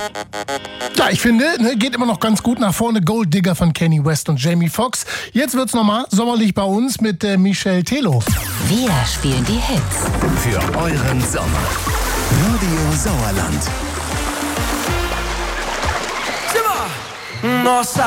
Ja, ich finde, geht immer noch ganz gut nach vorne. Gold Digger von Kanye West und Jamie Foxx. Jetzt wird's nochmal sommerlich bei uns mit Michel Telo. Wir spielen die Hits. Für euren Sommer. Radio Sauerland. Nossa